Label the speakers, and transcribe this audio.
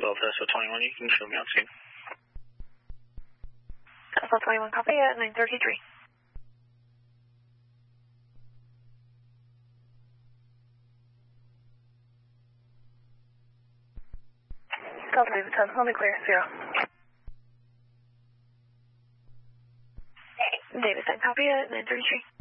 Speaker 1: Delta SO21, you can show me on scene.
Speaker 2: SO21, copy at 933. Delta David 10, hold me clear, 0. David 10, copy at 933.